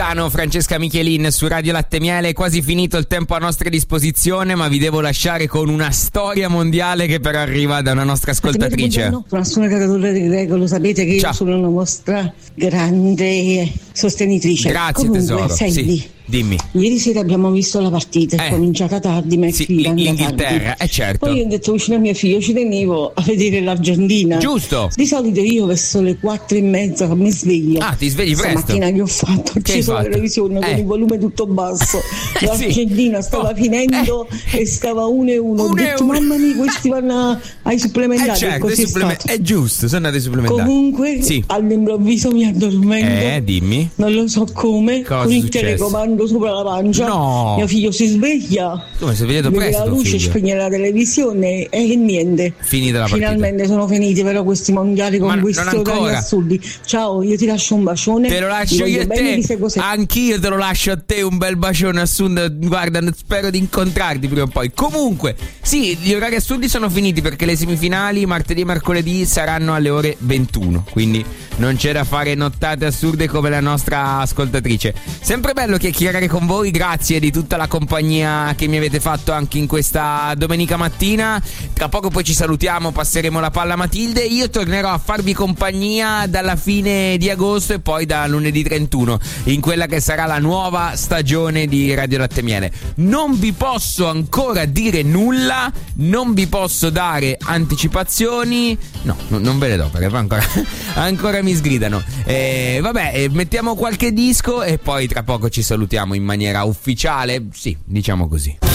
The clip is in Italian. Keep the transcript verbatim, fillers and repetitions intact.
Gaetano, Francesca Michelin su Radio Latte Miele. È quasi finito il tempo a nostra disposizione, ma vi devo lasciare con una storia mondiale che però arriva da una nostra ascoltatrice. Sono Caratore di Greco, lo sapete che Ciao. io sono una vostra grande sostenitrice. Grazie. Comunque, tesoro. senti, Sì, dimmi. ieri sera abbiamo visto la partita, è Eh. cominciata tardi, ma è Sì, finita l'Inghilterra, tardi. eh certo. Poi ho detto vicino a mio figlio, ci tenevo a vedere l'Argentina. Giusto. Di solito io verso le quattro e mezza mi sveglio. Ah, ti svegli presto. Stamattina che ho fatto? Ho Che hai acceso la fatto? televisione con Eh. il volume tutto basso. Eh, L'Argentina sì. stava Oh. finendo Eh. e stava uno e uno. Ho Uno e detto, uno. mamma mia, questi vanno a- ai supplementari. Eh certo, e così i è suppleme- stato. è giusto, sono andati ai supplementari. Comunque Sì. all'improvviso mi addormento. Eh, dimmi. Non lo so come, Cosa con è il successo? telecomando sopra la pancia. No. Mio figlio si sveglia. Come si è svegliato vede presto la tuo luce, figlio? spegne la televisione e niente. Finita la partita. Finalmente sono finiti però questi mondiali Ma con no- questi non orari ancora. assurdi. Ciao, io ti lascio un bacione. Te lo lascio Ti voglio io a bene, te. ti seguo sempre. Anch'io te lo lascio a te, un bel bacione assurdo. Guarda, spero di incontrarti prima o poi. Comunque, sì, gli orari assurdi sono finiti perché le semifinali martedì e mercoledì saranno alle ore ventuno. Quindi non c'è da fare nottate assurde come la nostra ascoltatrice. Sempre bello chiacchierare con voi, grazie di tutta la compagnia che mi avete fatto anche in questa domenica mattina. Tra poco poi ci salutiamo, passeremo la palla a Matilde. Io tornerò a farvi compagnia dalla fine di agosto e poi da lunedì trentuno in quella che sarà la nuova stagione di Radio Latte Miele. Non vi posso ancora dire nulla, non vi posso dare anticipazioni. No, no non ve le do perché poi ancora, ancora mi sgridano. Eh, vabbè, eh, mettiamo qualche disco e poi tra poco ci salutiamo in maniera ufficiale. Sì, diciamo così.